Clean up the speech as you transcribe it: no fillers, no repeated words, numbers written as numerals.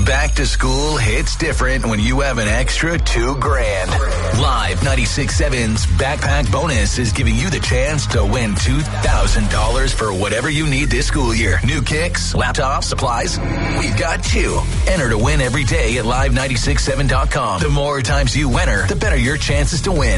Back to school hits different when you have an extra $2,000. Live 96.7's Backpack Bonus is giving you the chance to win $2,000 for whatever you need this school year. New kicks, laptops, supplies. We've got you. Enter to win every day at live967.com. The more times you enter, the better your chances to win.